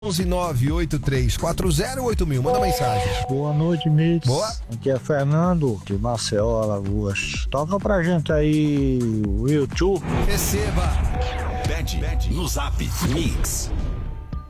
11983408000. Manda mensagem. Boa noite, Mix. Boa. Aqui é Fernando, de Maceió, Alagoas. Toca pra gente aí o YouTube. Receba. Pede no Zap Mix.